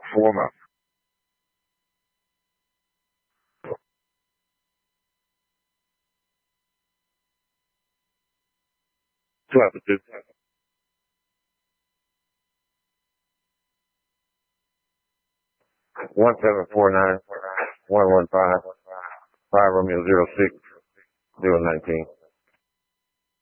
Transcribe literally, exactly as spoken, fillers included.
Warm up. Two altitude. One seven four nine one one five five Romeo zero six zero nineteen.